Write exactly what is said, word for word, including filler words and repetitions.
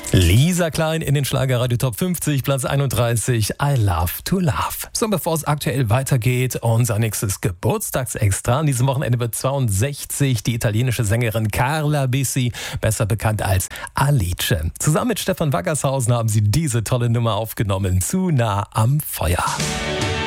Lisa Klein in den Schlagerradio Top fünfzig, Platz einunddreißig, I Love to Love. So, bevor es aktuell weitergeht, unser nächstes Geburtstagsextra. An diesem Wochenende wird zweiundsechzig die italienische Sängerin Carla Bisi, besser bekannt als Alice. Zusammen mit Stefan Wackershausen haben sie diese tolle Nummer aufgenommen, Zu nah am Feuer.